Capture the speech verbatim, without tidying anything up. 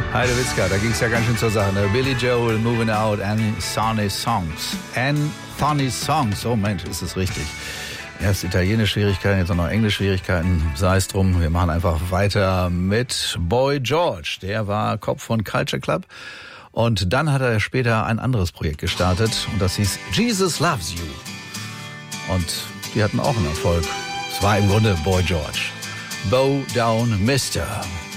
Heidewitzka, da ging es ja ganz schön zur Sache. Ne? Billy Joel, Moving Out, Anthony Songs. Anthony Songs, oh Mensch, ist es richtig. Erst Italienisch-Schwierigkeiten, jetzt auch noch Englisch-Schwierigkeiten. Sei es drum, wir machen einfach weiter mit Boy George. Der war Kopf von Culture Club. Und dann hat er später ein anderes Projekt gestartet. Und das hieß Jesus Loves You. Und die hatten auch einen Erfolg. Es war im Grunde Boy George. Bow Down Mister